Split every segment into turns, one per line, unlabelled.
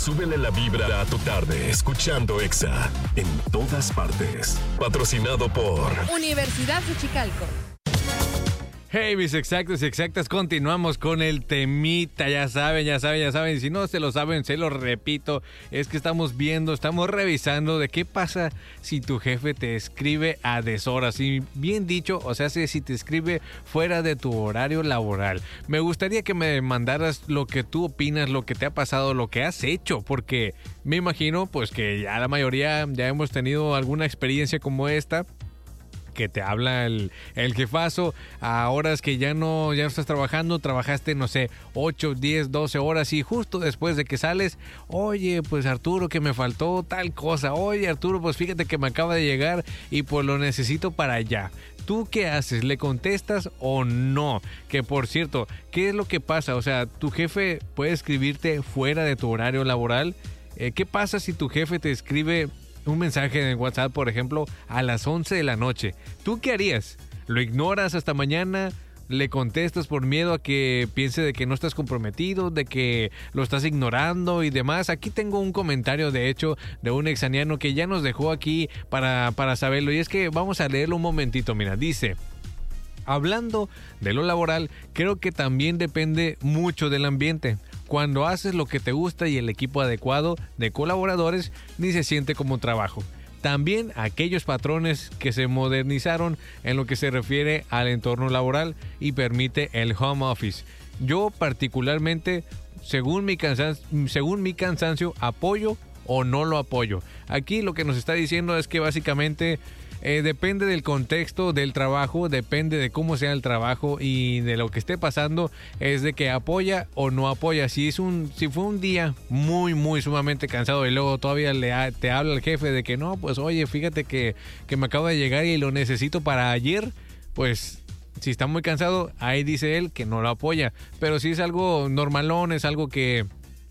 Súbele la vibra a tu tarde, escuchando Exa en todas partes. Patrocinado por
Universidad Xochicalco.
Hey, mis exactos y exactas, continuamos con el temita, ya saben, si no se lo saben, se lo repito, es que estamos revisando de qué pasa si tu jefe te escribe a deshoras, y bien dicho, o sea, si te escribe fuera de tu horario laboral. Me gustaría que me mandaras lo que tú opinas, lo que te ha pasado, lo que has hecho, porque me imagino pues que ya la mayoría ya hemos tenido alguna experiencia como esta, que te habla el jefazo a horas que ya no estás trabajando, trabajaste, no sé, 8, 10, 12 horas y justo después de que sales, oye, pues Arturo, que me faltó tal cosa, oye Arturo, pues fíjate que me acaba de llegar y pues lo necesito para allá. ¿Tú qué haces? ¿Le contestas o no? Que por cierto, ¿qué es lo que pasa? O sea, ¿tu jefe puede escribirte fuera de tu horario laboral? ¿Qué pasa si tu jefe te escribe un mensaje en WhatsApp, por ejemplo, a las 11 de la noche? ¿Tú qué harías? ¿Lo ignoras hasta mañana? ¿Le contestas por miedo a que piense de que no estás comprometido, de que lo estás ignorando y demás? Aquí tengo un comentario, de hecho, de un exaniano que ya nos dejó aquí para saberlo, y es que vamos a leerlo un momentito. Mira, dice: hablando de lo laboral, creo que también depende mucho del ambiente. Cuando haces lo que te gusta y el equipo adecuado de colaboradores, ni se siente como trabajo. También aquellos patrones que se modernizaron en lo que se refiere al entorno laboral y permite el home office. Yo particularmente, según mi cansancio, apoyo o no lo apoyo. Aquí lo que nos está diciendo es que básicamente depende del contexto del trabajo, depende de cómo sea el trabajo y de lo que esté pasando, es de que apoya o no apoya. Si fue un día muy sumamente cansado y luego todavía te habla el jefe de que no, pues oye, fíjate que me acaba de llegar y lo necesito para ayer, pues si está muy cansado, ahí dice él que no lo apoya. Pero si es algo normalón, es algo que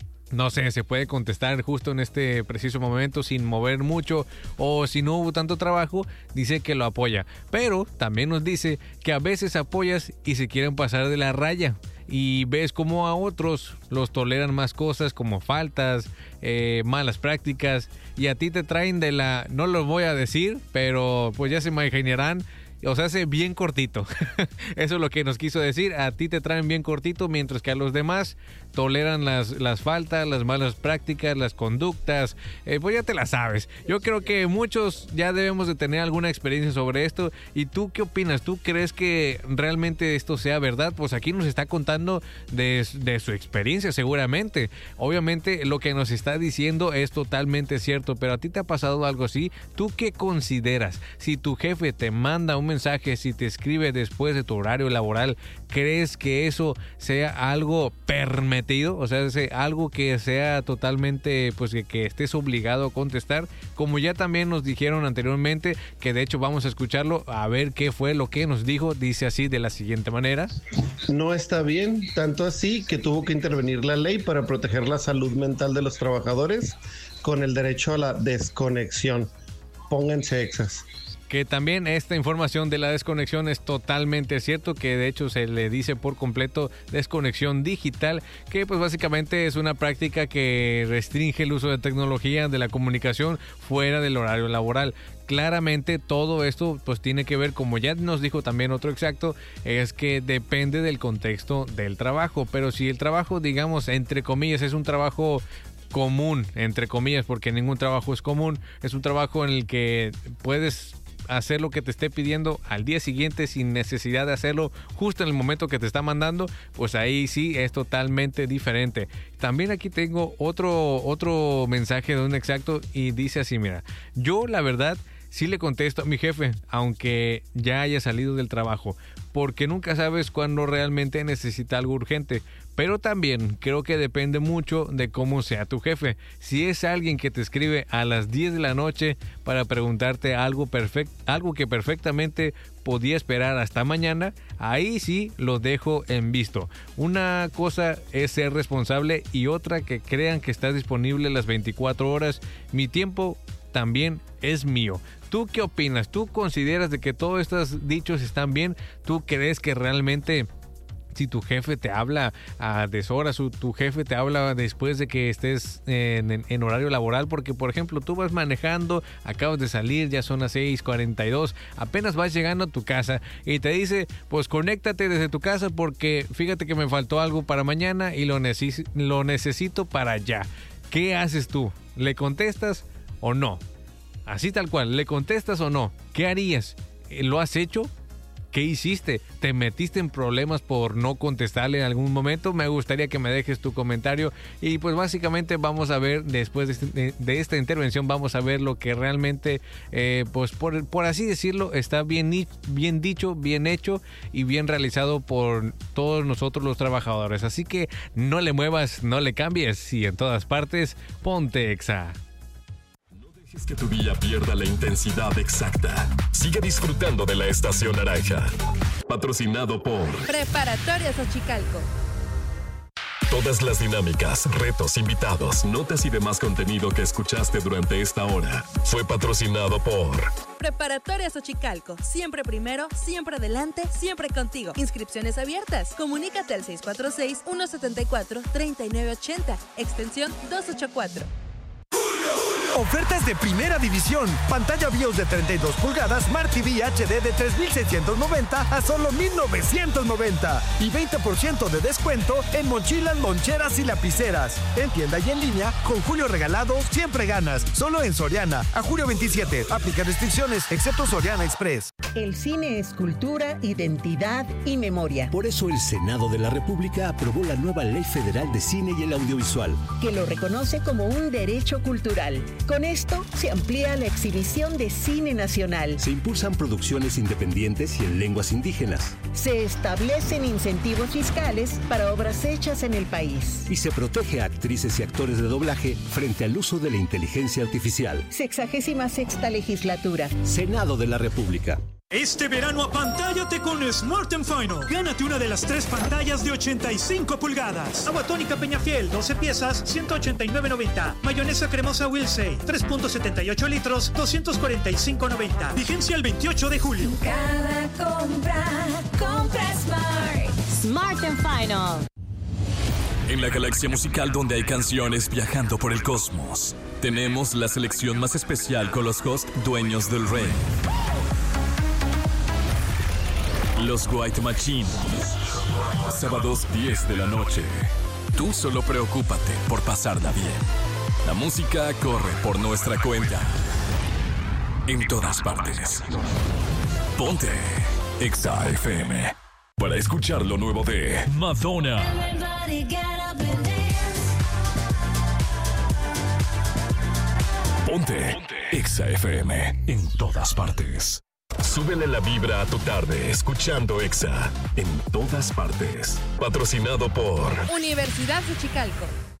no sé, se puede contestar justo en este preciso momento sin mover mucho, o si no hubo tanto trabajo, dice que lo apoya. Pero también nos dice que a veces apoyas y se quieren pasar de la raya y ves como a otros los toleran más cosas como faltas, malas prácticas, y a ti te traen de la, no lo voy a decir, pero pues ya se imaginarán. O sea, hace bien cortito. Eso es lo que nos quiso decir. A ti te traen bien cortito, mientras que a los demás toleran las faltas, las malas prácticas, las conductas. Pues ya te la sabes. Yo creo que muchos ya debemos de tener alguna experiencia sobre esto. ¿Y tú qué opinas? ¿Tú crees que realmente esto sea verdad? Pues aquí nos está contando de su experiencia seguramente. Obviamente lo que nos está diciendo es totalmente cierto, pero ¿a ti te ha pasado algo así? ¿Tú qué consideras? Si tu jefe te manda un mensaje, si te escribe después de tu horario laboral, ¿crees que eso sea algo permitido? O sea, algo que sea totalmente, pues que estés obligado a contestar, como ya también nos dijeron anteriormente, que de hecho vamos a escucharlo, a ver qué fue lo que nos dijo. Dice así, de la siguiente manera:
no está bien, tanto así que tuvo que intervenir la ley para proteger la salud mental de los trabajadores con el derecho a la desconexión. Pónganse exas.
Que también esta información de la desconexión es totalmente cierto, que de hecho se le dice por completo desconexión digital, que pues básicamente es una práctica que restringe el uso de tecnología de la comunicación fuera del horario laboral. Claramente todo esto pues tiene que ver, como ya nos dijo también otro exacto, es que depende del contexto del trabajo. Pero si el trabajo, digamos, entre comillas, es un trabajo común, entre comillas, porque ningún trabajo es común, es un trabajo en el que puedes hacer lo que te esté pidiendo al día siguiente sin necesidad de hacerlo justo en el momento que te está mandando, pues ahí sí es totalmente diferente. También aquí tengo otro mensaje de un exacto y dice así: mira, yo la verdad sí le contesto a mi jefe, aunque ya haya salido del trabajo, porque nunca sabes cuándo realmente necesita algo urgente. Pero también creo que depende mucho de cómo sea tu jefe. Si es alguien que te escribe a las 10 de la noche para preguntarte algo que perfectamente podía esperar hasta mañana, ahí sí lo dejo en visto. Una cosa es ser responsable y otra que crean que estás disponible las 24 horas. Mi tiempo también es mío. ¿Tú qué opinas? ¿Tú consideras de que todos estos dichos están bien? ¿Tú crees que realmente si tu jefe te habla a deshoras o tu jefe te habla después de que estés en horario laboral, porque por ejemplo tú vas manejando, acabas de salir, ya son las 6:42, apenas vas llegando a tu casa y te dice, pues conéctate desde tu casa porque fíjate que me faltó algo para mañana y lo necesito para allá. ¿Qué haces tú? ¿Le contestas o no? Así tal cual, ¿le contestas o no? ¿Qué harías? ¿Lo has hecho? ¿Qué hiciste? ¿Te metiste en problemas por no contestarle en algún momento? Me gustaría que me dejes tu comentario y pues básicamente vamos a ver después de esta intervención, vamos a ver lo que realmente, pues por así decirlo, está bien dicho, bien hecho y bien realizado por todos nosotros los trabajadores. Así que no le muevas, no le cambies y en todas partes, ponte Exa.
Es que tu día pierda la intensidad exacta. Sigue disfrutando de la Estación Naranja. Patrocinado por
Preparatoria Xochicalco.
Todas las dinámicas, retos, invitados, notas y demás contenido que escuchaste durante esta hora fue patrocinado por
Preparatoria Xochicalco. Siempre primero, siempre adelante, siempre contigo. Inscripciones abiertas. Comunícate al 646-174-3980. Extensión 284.
Ofertas de primera división. Pantalla BIOS de 32 pulgadas, Smart TV HD de 3,690 a solo 1,990. Y 20% de descuento en mochilas, loncheras y lapiceras. En tienda y en línea, con Julio Regalado, siempre ganas. Solo en Soriana. A julio 27. Aplica restricciones, excepto Soriana Express.
El cine es cultura, identidad y memoria.
Por eso el Senado de la República aprobó la nueva Ley Federal de Cine y el Audiovisual,
que lo reconoce como un derecho cultural. Con esto se amplía la exhibición de cine nacional.
Se impulsan producciones independientes y en lenguas indígenas.
Se establecen incentivos fiscales para obras hechas en el país.
Y se protege a actrices y actores de doblaje frente al uso de la inteligencia artificial.
66ª legislatura.
Senado de la República.
Este verano apantállate con Smart & Final. Gánate una de las 3 pantallas de 85 pulgadas. Agua tónica Peñafiel, 12 piezas, 189.90. Mayonesa cremosa Wilsey, 3.78 litros, 245.90. Vigencia el 28 de julio.
Cada compra Smart. Smart & Final.
En la galaxia musical donde hay canciones viajando por el cosmos, tenemos la selección más especial con los hosts dueños del rey. Los White Machine. Sábados 10 de la noche. Tú solo preocúpate por pasarla bien. La música corre por nuestra cuenta. En todas partes. Ponte Exa FM.
Para escuchar lo nuevo de
Madonna.
Ponte Exa FM. En todas partes. Súbele la vibra a tu tarde escuchando Exa en todas partes. Patrocinado por
Universidad Xochicalco.